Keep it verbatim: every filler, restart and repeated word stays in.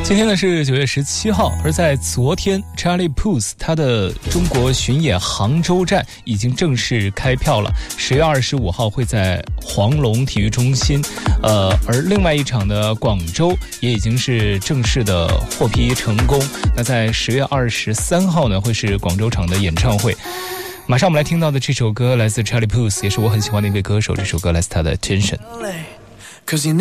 今天呢是九月十七号，而在昨天 Charlie Puth 他的中国巡演杭州站已经正式开票了，十月二十五号会在黄龙体育中心，呃，而另外一场的广州也已经是正式的获批成功。那在十月二十三号呢会是广州场的演唱会。马上我们来听到的这首歌来自 Charlie Puth， 也是我很喜欢的一位歌手，这首歌来自他的 Attention。